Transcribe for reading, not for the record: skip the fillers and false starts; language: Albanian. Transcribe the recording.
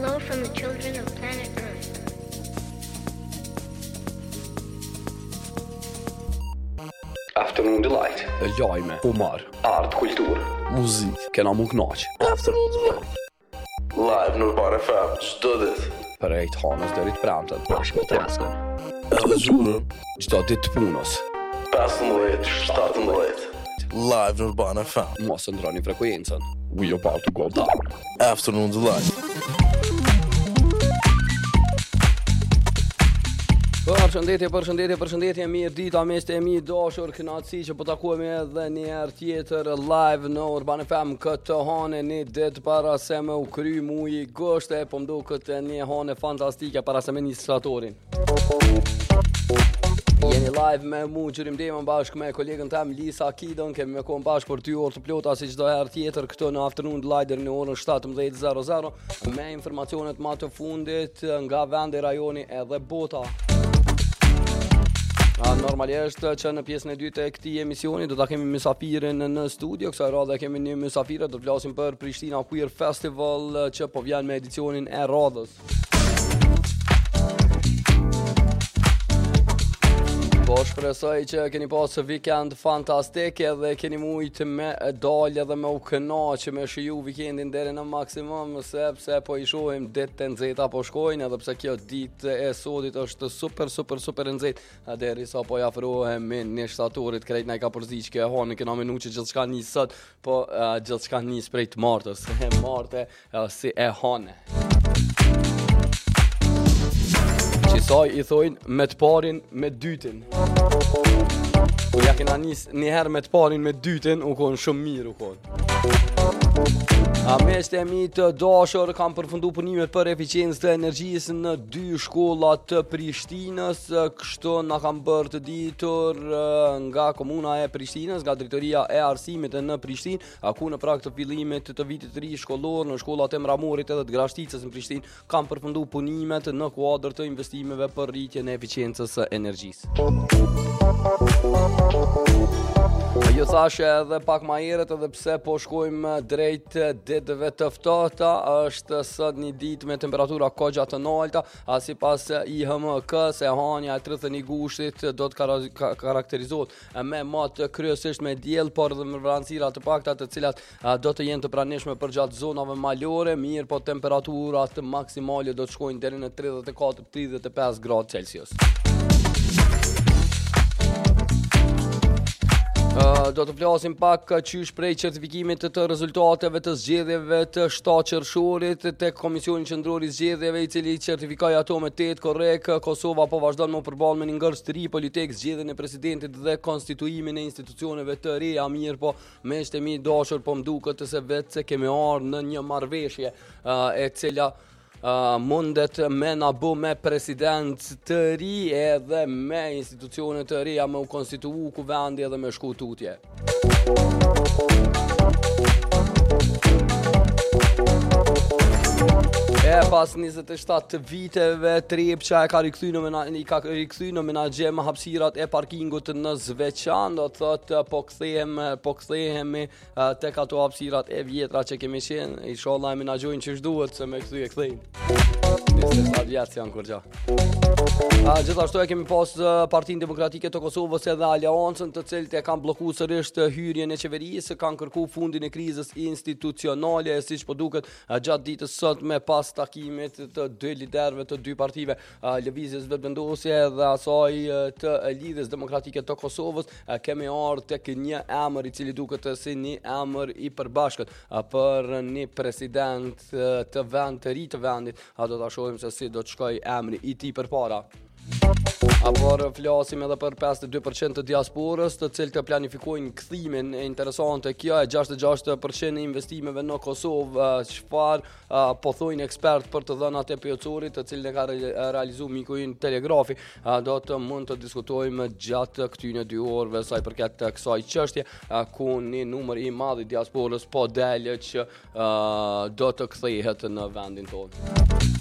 Hello from the children of planet Earth. Afternoon Delight. Lajme, humor, Art, kultur. muzik, kena mu knaç. Afternoon Delight. Live në Urbana FM. Çdo ditë. Përrejt hanës deri të premten. Bashkë me Traskën. Edhe gjurëm. Çdo ditë të punës. 15-17. Live në Urbana FM. Mos ndroni frekuencën. We about to go down. Afternoon Delight. Përshëndetje, mirë dita, miqtë e mi dashur, kënaqësi që po takohemi edhe një herë tjetër live në Urban FM këtë hane një ditë para se me u kry muji gështe, po më duket një hane fantastike para se me administratorin. Jeni live me mu Gjyrim Demën bashkë me kolegën tem Lisa Kidon, kemi me kohën bashkë për 2 orë të plota si çdo herë tjetër këtu në Afternoon Delight deri në orën 17:00 me informacionet më të fundit nga vendi, rajoni edhe bota. Normalisht që në pjesën e dytë e këtij emisioni do ta kemi mysafirin në studio. Kësaj radhe kemi një mysafire, do të flasim për Prishtina Queer Festival që po vjen me edicionin e radhës. Po shpresoj që keni pasë weekend fantastik edhe keni mujtë me dalë edhe me u kënaqë me shiju weekendin deri në maksimum, sepse po i shohim ditë të nxehta po shkojnë, edhe pse kjo ditë e sodit është super e nxehtë derisa po ja afrohemi në shtatorit krejt na ka përziq kjo hanë, kena menu që gjithçka nis sot, po gjithçka nis prej të martës, e martë si e hanë. Qisaj i thojnë me të parin, me dytin. Ja kena nis një herë me të parin, me dytin, u konë shumë mirë u konë. Miqtë e mi të dashur, kam përfundu punimet për eficiencë të energjisë në 2 shkollat të Prishtinës, kështu na kam bërë të ditur nga komuna e Prishtinës, nga drejtoria e arsimit në Prishtinë, ku në prag të fillimit të vitit të ri shkollor në shkollat e Mramorit edhe të Grashticës në Prishtinë, kam përfundu punimet në kuadër të investimeve për rritjen e eficiencës së energjisë. Ju thash edhe pak ma herët edhe pse po shkojmë drejt ditëve të ftohta, është sot një ditë me temperatura kogja të larta, sipas IHMK-s se hanja e 30 gushtit do të karakterizohet me mat kryesisht me diell, por edhe me vranësira të pakta të cilat do të jenë të pranishme për gjatë zonave malore, mirë po temperaturat maksimale do të shkojnë deri në 34-35 gradë Celsius. Do të flasim pak qysh prej certifikimit të rezultateve të zgjedhjeve të 7 qershorit tek Komisioni Qendror i Zgjedhjeve, i cili certifikoi ato me 8 korrekt. Kosova po vazhdon me u përballë me një ngërç të ri politik, zgjedhjen e presidentit dhe konstituimin e institucioneve të reja, mirë po miqtë e mi dashur, po m'duket se vetë se kemi ardhur në një marrëveshje e cila mundet me na bu me president të ri edhe me institucione të reja me u konstituu ku vendi edhe me shku tutje. Pas 27 viteve Trepça e ka rikthy në menaxhem hapësirat e parkingut në Zveçan, do të thotë po kthehemi tek ato hapësirat e vjetra që kemi qenë, inshallah e menaxhojnë ç'është duhet se me kthejnë. Nisë aviacion janë kur gja. Gjithashtu e kemi pas Partinë Demokratike të Kosovës edhe Aleancën, të cilët e kanë bllokuar sërish hyrjen e qeverisë, kanë kërkuar fundin e krizës institucionale, siç po duket gjatë ditës sot me pas takimit të 2 liderëve të 2 partive, Lëvizjes Vetëvendosje dhe asaj të Lidhjes Demokratike të Kosovës, kemi ardhur tek një emër i cili duket si një emër i përbashkët për një president të ri të vendit. Do ta shohim se si do të shkojë emri i tij përpara. Por flasim edhe për 52% të diasporës, të cilët planifikojnë kthimin. E interesante kjo e 66% e investimeve në Kosovë, çfarë po thojnë ekspert për të dhënat e pjocorit, të cilën e ka realizuar miku ynë Telegrafi. Do të mund të diskutojmë gjatë këtyre 2 orëve sa i përket kësaj çështje, ku një numër i madh i diasporës po dalë që do të kthehet në vendin tonë.